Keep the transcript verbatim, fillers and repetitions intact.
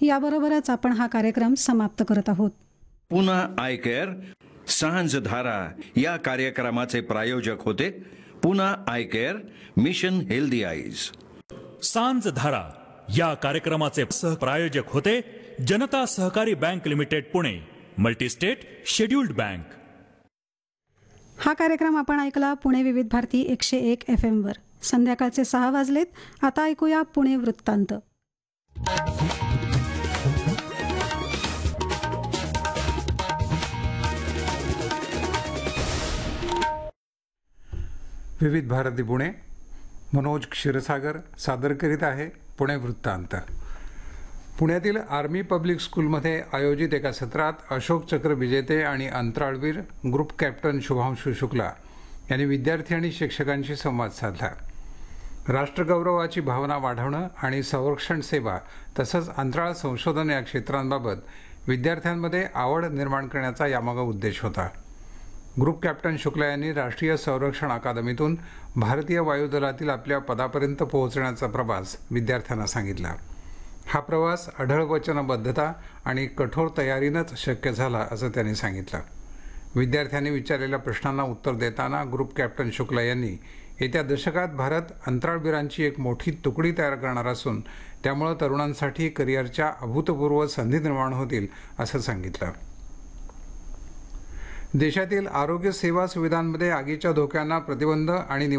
याबरोबरच आपण हा कार्यक्रम समाप्त करत आहोत. पुन्हा आय केअर सांझ धारा या कार्यक्रमाचे प्रायोजक होते पुन्हा I care mission healthy eyes. सांझ धारा या कार्यक्रमाचे सहप्रायोजक होते जनता सहकारी bank limited Pune, multi-state scheduled bank. हा कार्यक्रम आपण ऐकला पुणे विविध भारती एकशे एक एफ एम वर. संध्याकाळचे सहा वाजलेत. आता ऐकूया पुणे वृत्तांत. विविध भारती पुणे, मनोज क्षीरसागर सादर करीत आहे पुणे वृत्तांत. पुण्यातील आर्मी पब्लिक स्कूलमध्ये आयोजित एका सत्रात अशोक चक्र विजेते आणि अंतराळवीर ग्रुप कॅप्टन शुभांशु शुक्ला यांनी विद्यार्थी आणि शिक्षकांशी संवाद साधला. राष्ट्रगौरवाची भावना वाढवणं आणि संरक्षण सेवा तसंच अंतराळ संशोधन या क्षेत्रांबाबत विद्यार्थ्यांमध्ये आवड निर्माण करण्याचा यामागे उद्देश होता. ग्रुप कॅप्टन शुक्ला यांनी राष्ट्रीय संरक्षण अकादमीतून भारतीय वायुदलातील आपल्या पदापर्यंत पोहोचण्याचा प्रवास विद्यार्थ्यांना सांगितला. हा प्रवास अढळ वचनबद्धता आणि कठोर तयारीनंच शक्य झाला असं त्यांनी सांगितलं. विद्यार्थ्यांनी विचारलेल्या प्रश्नांना उत्तर देताना ग्रुप कॅप्टन शुक्ला यांनी येत्या दशकात भारत अंतराळवीरांची एक मोठी तुकडी तयार करणार असून त्यामुळे तरुणांसाठी करिअरच्या अभूतपूर्व संधी निर्माण होतील असं सांगितलं. देशातील आरोग्य सेवा सुविधांमध्ये आगीच्या धोक्यांना प्रतिबंध आणि